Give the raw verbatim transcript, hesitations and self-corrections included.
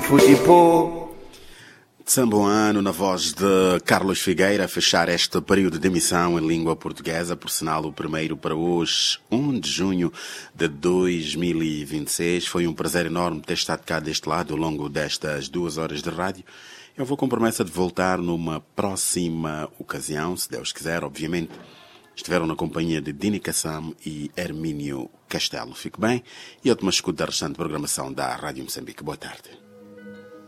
Futipô. Samboano, na voz de Carlos Figueira, a fechar este período de emissão em língua portuguesa, por sinal o primeiro para hoje, primeiro de junho de dois mil e vinte e seis. Foi um prazer enorme ter estado cá deste lado ao longo destas duas horas de rádio. Eu vou com promessa de voltar numa próxima ocasião, se Deus quiser, obviamente. Estiveram na companhia de Dini Kassam e Hermínio Castelo. Fique bem e eu te escuto da restante programação da Rádio Moçambique. Boa tarde.